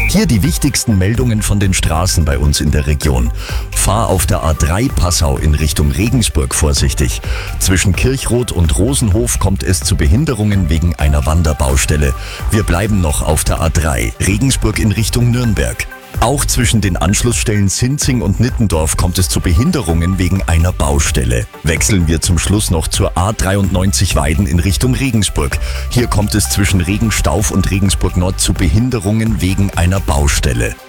Hier die wichtigsten Meldungen von den Straßen bei uns in der Region. Fahr auf der A3 Passau in Richtung Regensburg vorsichtig. Zwischen Kirchroth und Rosenhof kommt es zu Behinderungen wegen einer Wanderbaustelle. Wir bleiben noch auf der A3 Regensburg in Richtung Nürnberg. Auch zwischen den Anschlussstellen Sinzing und Nittendorf kommt es zu Behinderungen wegen einer Baustelle. Wechseln wir zum Schluss noch zur A93 Weiden in Richtung Regensburg. Hier kommt es zwischen Regenstauf und Regensburg Nord zu Behinderungen wegen einer Baustelle.